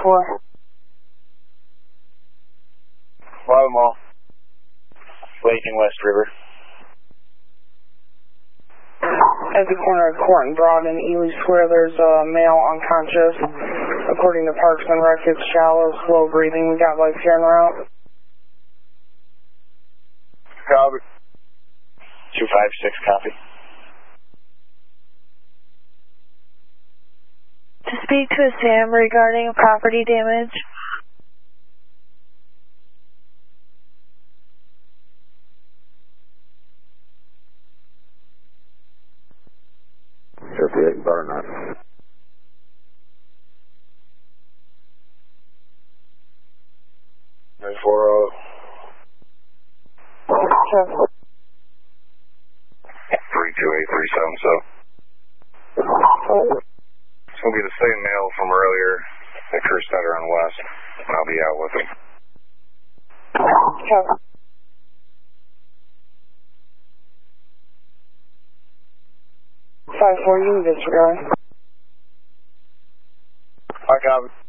5-4. Bravo Mall. Lake and West River. At the corner of Court and Broad and Ely Square, there's a male unconscious. According to Parks and Rec, it's shallow, slow breathing. We got life here en route. Copy. 256, copy. To speak to a Sam regarding property damage. .58 Butternut. .40. 32837. It's going to be the same male from earlier at Kerr Center on West. I'll be out with him. 5-4, you can disregard. I copy.